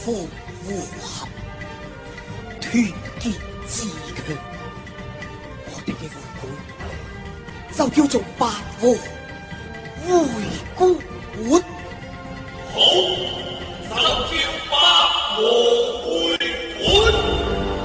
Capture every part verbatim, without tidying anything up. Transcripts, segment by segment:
夫和合，團結自強。我哋嘅會館就叫做八和會館。 好，就叫八和會館。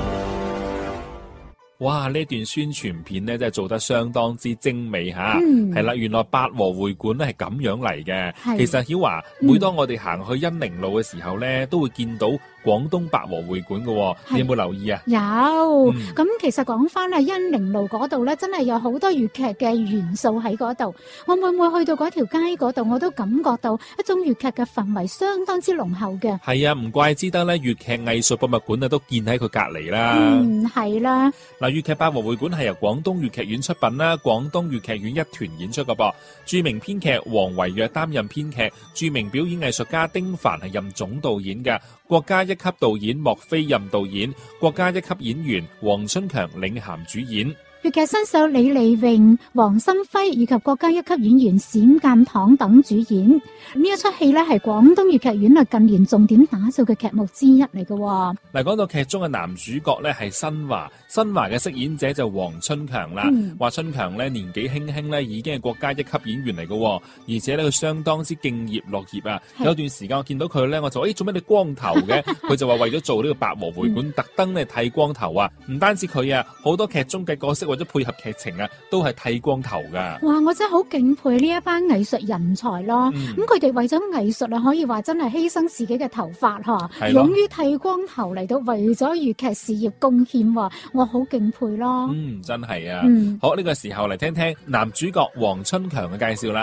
哇！呢段宣傳片咧，真係做得相當之精美吓， 嗯係啦、原來八和會館咧係咁樣嚟嘅。 係其實曉華，每當我哋行去恩寧路嘅時候咧，都會見到廣東八和會館嘅、哦。 係你有冇留意啊？ 有， 嗯咁、其實講翻喺恩寧路嗰度咧，真係有好多粵劇嘅元素喺嗰度。我每每去到嗰條街嗰度，我都感覺到一種粵劇嘅氛圍相當之濃厚嘅。 係啊，唔怪之得咧，粵劇藝術博物館啊都建喺佢隔離啦。 嗯，係啦， 嗱，粵劇八和會館係由廣東粵劇院出品啦，廣東粵劇院一團演出嘅噃。著名編劇黃維約擔任編劇，著名表演藝術家丁凡係任總導演嘅，國家一級導演莫非任導演，國家一級演員黃春強領銜主演。 粵劇新秀李麗穎、黃心輝以及國家一級演員冼鑑堂等主演。呢一出戲咧係廣東粵劇院啊近年重點打造嘅劇目之一嚟嘅。 嗱，講到劇中嘅男主角咧係新華，新華嘅飾演者就黃春強啦。 嗯話春強咧年紀輕輕咧已經係國家一級演員嚟嘅，而且咧佢相當之敬業樂業啊。 係有段時間我見到佢咧，我就誒做咩你光頭嘅？佢就話為咗做呢個八和會館，特登咧剃光頭啊！唔單止佢啊，好多劇中嘅角色為咗配合劇情啊，都係剃光頭噶。 哇！我真係好敬佩呢一班藝術人才咯。 嗯咁佢哋為咗藝術啊，可以話真係犧牲自己嘅頭髮嚇， 係咯勇於剃光頭嚟到為咗粵劇事業貢獻喎，我好敬佩咯。 嗯，真係啊。 嗯好，呢個時候嚟聽聽男主角黃春強嘅介紹啦。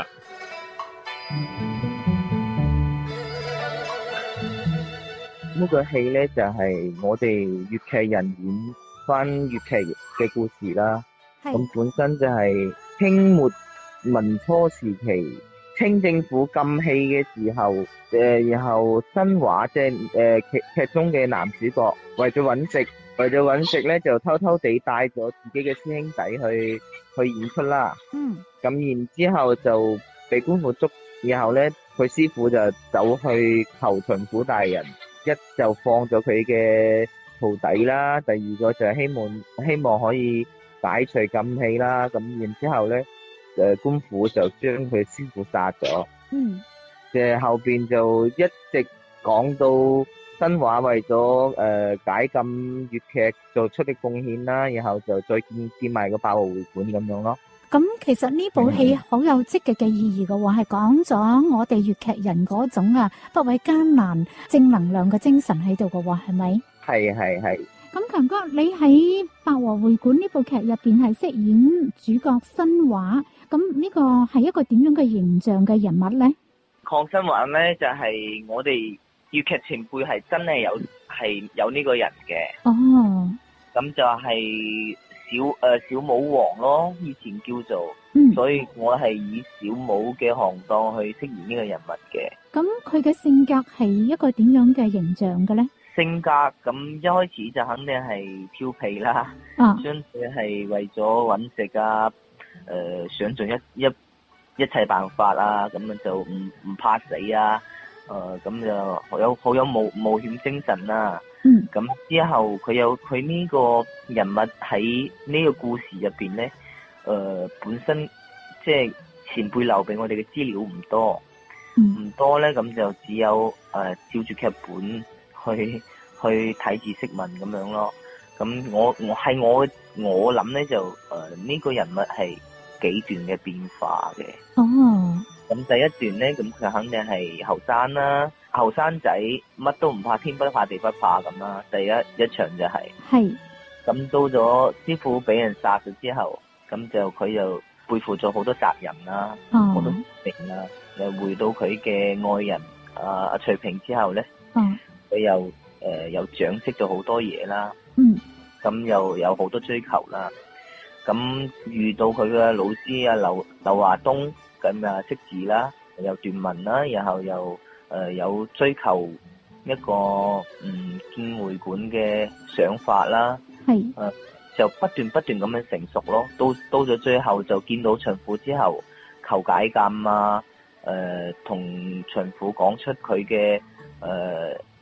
呢個戲呢，就係我哋粵劇人演翻粵劇嘅故事啦。 係咁本身就係清末民初時期，清政府禁戲嘅時候，誒，然後新華即係誒劇劇中嘅男主角，為咗揾食，為咗揾食咧，就偷偷地帶咗自己嘅師兄弟去去演出啦。 嗯咁然之後就被官府捉，然後咧佢師傅就走去求巡撫大人，一就放咗佢嘅徒弟啦，第二個就係希望希望可以解除禁戲啦。咁然之後咧，誒官府就將佢師傅殺咗。 嗯即係後邊就一直講到新華為咗誒解禁粵劇做出嘅貢獻啦，然後就再建建埋個八和會館咁樣咯。 咁其實呢部戲好有積極嘅意義嘅喎，係講咗我哋粵劇人嗰種啊不畏艱難、正能量嘅精神喺度嘅喎，係咪？ 係係係。 咁強哥，你喺八和會館呢部劇入邊係飾演主角新華，咁呢個係一個點樣嘅形象嘅人物呢？ 鄺新華咧就係、我哋粵劇前輩係真係有係有呢個人嘅， 哦， 咁就係小誒、呃、小武王咯，以前叫做， 嗯， 所以我係以小武嘅行當去飾演呢個人物嘅。 咁佢嘅性格係一個點樣嘅形象嘅呢？ 性格咁一開始就肯定係調皮啦， 啊， 相對係為咗揾食啊，誒、呃、想盡一一一切辦法啊，咁樣就唔唔怕死啊，誒、呃、咁就好有好有冒冒險精神啦。 嗯， 咁之後佢有佢呢個人物喺呢個故事入邊咧，誒、呃、本身即係前輩留俾我哋嘅資料唔多，唔、 嗯多咧，咁就只有誒、呃、照住劇本去去睇字識文咁樣咯。咁我我係我我諗咧就誒呢、呃呢個人物係幾段嘅變化嘅。 哦， 咁第一段咧，咁佢肯定係後生啦，後生仔乜都唔怕，天不怕地不怕咁啦。第一一場就係、是， 係， 咁到咗師傅俾人殺咗之後，咁就佢又背負咗好多責任啦，好多哦， 責任啦。又回到佢嘅愛人啊阿徐平之後咧， 哦， 佢又誒、呃、又長識咗好多嘢啦， 嗯， 咁又有好多追求啦。咁遇到佢嘅老師啊劉劉華東。咁啊識字啦，又斷文啦，然後又誒、呃、有追求一個嗯建會館嘅想法啦， 係， 誒、呃、就不斷不斷咁樣成熟咯。到到咗最後就見到巡撫之後求解禁啊，誒同巡撫講出佢嘅誒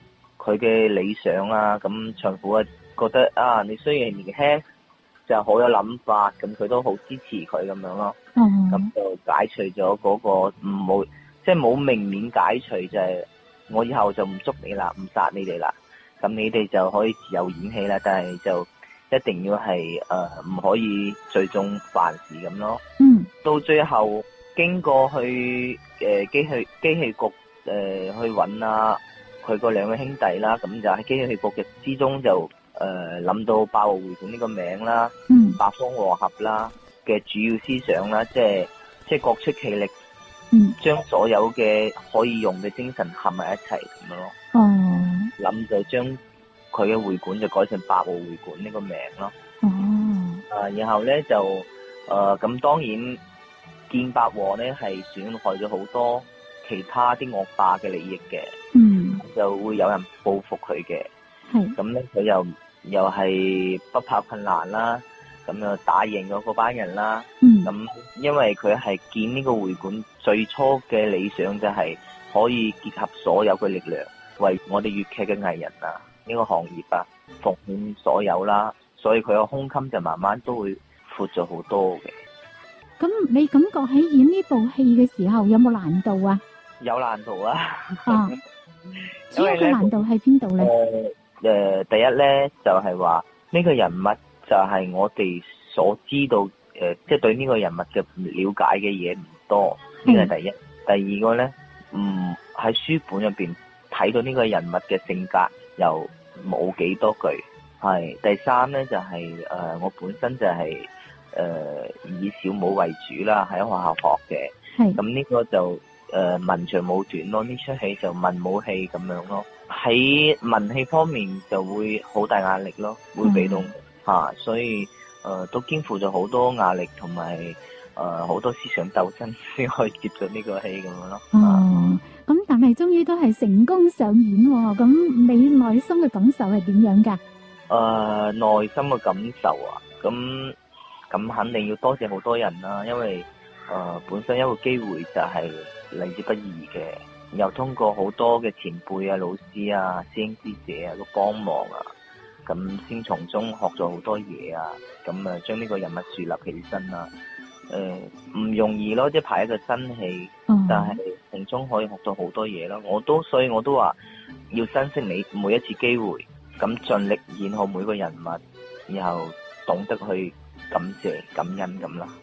佢嘅理想啊，咁長父啊覺得啊，你雖然年輕，就好有諗法，咁佢都好支持佢咁樣咯。咁、嗯、就解除咗嗰個唔冇，即係冇明面解除，就係、是、我以後就唔捉你啦，唔殺你哋啦，咁你哋就可以自由演戲啦，但係就一定要係誒唔可以聚眾犯事咁咯。 嗯，到最後經過去誒機器機器局誒、呃、去揾啊佢個兩個兄弟啦，咁就喺機器局嘅之中就誒諗、呃、到八和會館呢個名啦， 嗯， 八方和合啦嘅主要思想啦，即係即係各出其力， 嗯，將所有嘅可以用嘅精神合埋一齊咁樣咯。 哦， 諗就將佢嘅會館就改成八和會館呢個名咯。 哦， 啊，然後咧就誒咁、呃、當然建八和咧係損害咗好多其他啲惡霸嘅利益嘅， 嗯， 就會有人報復佢嘅， 係咁咧佢又又係不怕困難啦，咁就打贏咗嗰班人啦， 嗯， 咁因為佢係建呢個會館最初嘅理想就係可以結合所有嘅力量，為我哋粵劇嘅藝人啊呢個行業啊奉獻所有啦，所以佢個胸襟就慢慢都會闊咗好多嘅。 咁你感覺喺演呢部戲嘅時候有冇難度啊？ 有難度啊！ 啊，主要嘅難度喺邊度咧？ 誒、呃，第一咧就係話呢個人物就係我哋所知道誒，即、呃、係、就是、對呢個人物嘅了解嘅嘢唔多，呢個係第一。第二個咧，唔喺書本入邊睇到呢個人物嘅性格又冇幾多句。係第三咧就係、是、誒、呃，我本身就係、是、誒、呃、以小武為主啦，喺學校學嘅。係咁呢個就。誒、呃，文長武短咯，呢出戲就文武戲咁樣咯。喺文戲方面就會好大壓力咯，會被動吓、嗯啊，所以誒、呃、都肩負咗好多壓力同埋誒好多思想鬥爭先可以接咗呢個戲咁樣咯。 哦，咁但係終於都係成功上演喎，咁你內心嘅感受係點樣噶？誒、 呃，內心嘅感受啊，咁咁肯定要多謝好多人啦，因為誒、呃、本身一個機會就係、是。嚟之不易嘅，又通過好多嘅前輩啊、老師啊、師兄師姐啊都幫忙啊，咁先從中學咗好多嘢啊，咁啊將呢個人物樹立起身啦。誒、呃，唔容易咯，即係排一個新戲，嗯、但係從中可以學到好多嘢咯。我都所以我都話要珍惜你每一次機會，咁盡力演好每個人物，然後懂得去感謝感恩咁啦。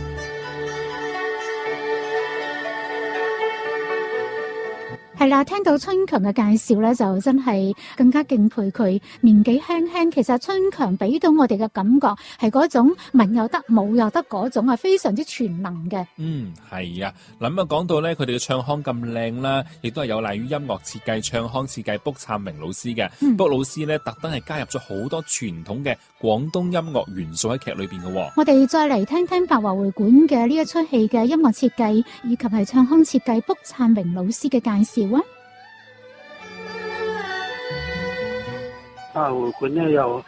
係啦，聽到春強嘅介紹咧，就真係更加敬佩佢年紀輕輕。其實春強俾到我哋嘅感覺係嗰種文又得武又得嗰種係非常之全能嘅。 嗯，係啊。諗啊，講到咧，佢哋嘅唱腔咁靚啦，亦都係有賴於音樂設計、唱腔設計卜燦明老師嘅。 嗯、卜老師咧，特登係加入咗好多傳統嘅廣東音樂元素喺劇裏邊嘅。 我哋再嚟聽聽八和會館嘅呢一出戲嘅音樂設計以及係唱腔設計卜燦明老師嘅介紹啊。 八和會館呢有